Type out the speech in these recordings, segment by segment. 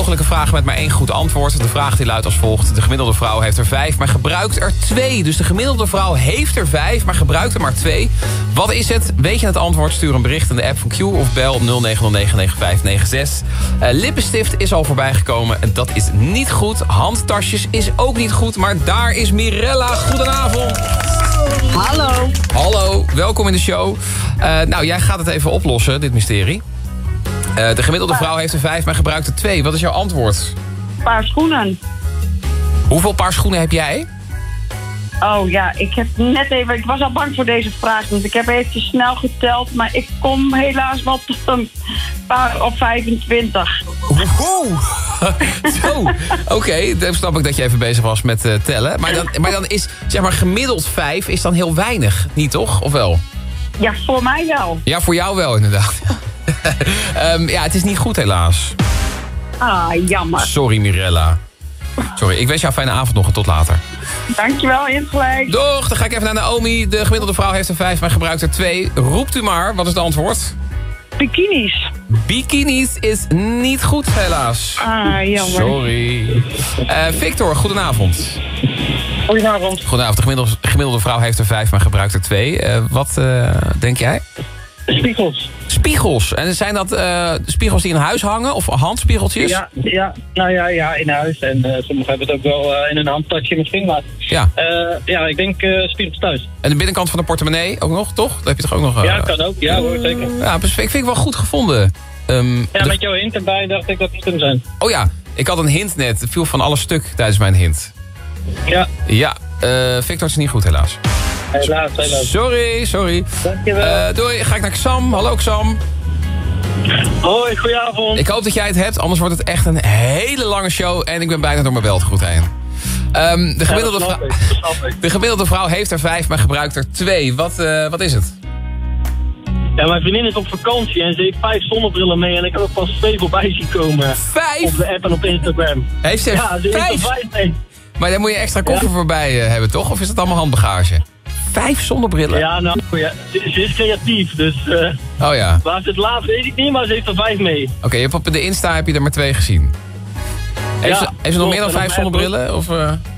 mogelijke vragen met maar 1 goed antwoord. De vraag die luidt als volgt. De gemiddelde vrouw heeft er 5, maar gebruikt er 2. Dus de gemiddelde vrouw heeft er 5, maar gebruikt er maar 2. Wat is het? Weet je het antwoord? Stuur een bericht in de app van Q of bel 09099596. Lippenstift is al voorbij gekomen en dat is niet goed. Handtasjes is ook niet goed, maar daar is Mirella. Goedenavond. Hallo. Hallo, welkom in de show. Nou, jij gaat het even oplossen, dit mysterie. De gemiddelde vrouw heeft er 5, maar gebruikt er 2. Wat is jouw antwoord? Paar schoenen. Hoeveel paar schoenen heb jij? Oh ja, ik was al bang voor deze vraag, dus ik heb eventjes snel geteld, maar ik kom helaas wel tot een paar op 25. Oeh. Zo, oké, dan snap ik dat je even bezig was met tellen. Maar dan is, zeg maar, gemiddeld 5 is dan heel weinig, niet toch? Of wel? Ja, voor mij wel. Ja, voor jou wel, inderdaad. Ja, het is niet goed helaas. Ah, jammer. Sorry, Mirella. Sorry, ik wens jou een fijne avond nog en tot later. Dankjewel, insgelijks. Doeg, dan ga ik even naar Naomi. De gemiddelde vrouw heeft er 5, maar gebruikt er 2. Roept u maar, wat is het antwoord? Bikinis. Bikinis is niet goed, helaas. Ah, jammer. Sorry. Victor, goedenavond. Goedenavond. Goedenavond, de gemiddelde vrouw heeft er 5, maar gebruikt er 2. Wat denk jij? Spiegels. Spiegels. En zijn dat spiegels die in huis hangen of handspiegeltjes? Ja, in huis. En sommigen hebben het ook wel in een handtasje misschien. Maar Ja. ik denk spiegels thuis. En de binnenkant van de portemonnee ook nog, toch? Dat heb je toch ook nog? Ja, kan ook. Ja hoor, zeker. Ja, vind ik wel goed gevonden. Met jouw hint erbij dacht ik dat het kunnen zijn. Oh ja, ik had een hint net. Het viel van alles stuk tijdens mijn hint. Ja. Ja, Victor is niet goed helaas. Helaas. Sorry. Dankjewel. Doei, ga ik naar Xam. Hallo Xam. Hoi, goedenavond. Ik hoop dat jij het hebt, anders wordt het echt een hele lange show. En ik ben bijna door mijn beltgoed heen. De gemiddelde vrouw heeft er 5, maar gebruikt er 2. Wat is het? Ja, mijn vriendin is op vakantie en ze heeft 5 zonnebrillen mee. En ik heb er pas 2 voorbij zien komen. 5? Op de app en op Instagram. Heeft ze Ja, ze heeft er 5 mee. Maar dan moet je extra koffer voorbij hebben, toch? Of is het allemaal handbagage? 5 zonnebrillen? Ja, nou ja, ze is creatief, dus Oh ja. waar ze het laat weet ik niet, maar ze heeft er 5 mee. Oké, op de Insta heb je er maar 2 gezien. Heeft ze nog meer dan 5 zonnebrillen? Of,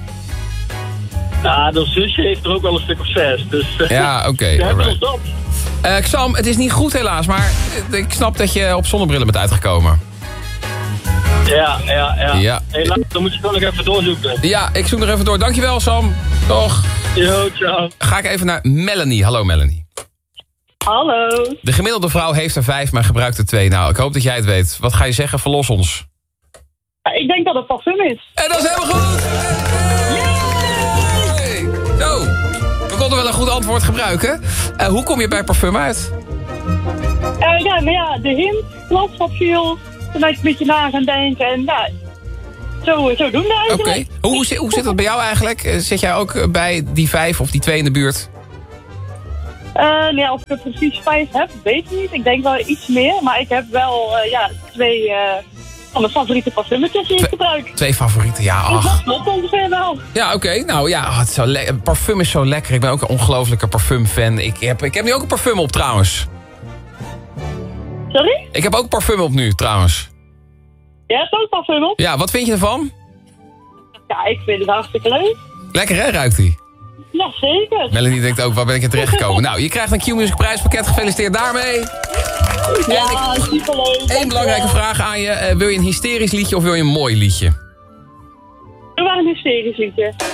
Ja, dat zusje heeft er ook wel een stuk of 6. Dus, ja, oké. Ja, dat. Xam, het is niet goed helaas, maar ik snap dat je op zonnebrillen bent uitgekomen. Ja. Ja. Helaas, dan moet je gewoon nog even doorzoeken. Ja, ik zoek nog even door. Dankjewel, Sam. Toch? Yo, ciao. Ga ik even naar Melanie. Hallo, Melanie. Hallo. De gemiddelde vrouw heeft er 5, maar gebruikt er 2. Nou, ik hoop dat jij het weet. Wat ga je zeggen? Verlos ons. Ja, ik denk dat het parfum is. En dat is helemaal goed! Hey. Zo, we konden wel een goed antwoord gebruiken. Hoe kom je bij parfum uit? De hint, klopt wat viel. Toen ben ik een beetje na gaan denken en zo doen we eigenlijk. Oké. Hoe zit dat bij jou eigenlijk? Zit jij ook bij die 5 of die 2 in de buurt? Of ik er precies 5 heb, weet ik niet. Ik denk wel iets meer, maar ik heb wel 2 van mijn favoriete parfumetjes die ik gebruik. 2 favorieten, ja. Dus Ach. dat klopt ongeveer wel. Ja, oké. Nou ja, het is zo parfum is zo lekker. Ik ben ook een ongelofelijke parfumfan. Ik heb nu ook een parfum op trouwens. Sorry? Ik heb ook parfum op nu trouwens. Jij hebt ook parfum op? Ja, wat vind je ervan? Ja, ik vind het hartstikke leuk. Lekker hè, ruikt die? Ja, zeker. Melanie denkt ook, waar ben ik in terechtgekomen? Nou, je krijgt een Q-Music prijspakket. Gefeliciteerd daarmee. Ja, superleuk. Eén belangrijke vraag aan je. Wil je een hysterisch liedje of wil je een mooi liedje? Doe maar een hysterisch liedje.